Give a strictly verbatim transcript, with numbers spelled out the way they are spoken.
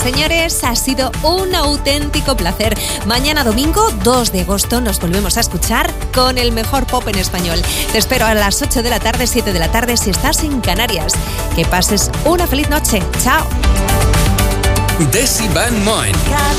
señores, ha sido un auténtico placer. Mañana domingo, dos de agosto, nos volvemos a escuchar con el mejor pop en español. Te espero a las ocho de la tarde, siete de la tarde, si estás en Canarias. Que pases una feliz noche. Chao. Desi Van Moen.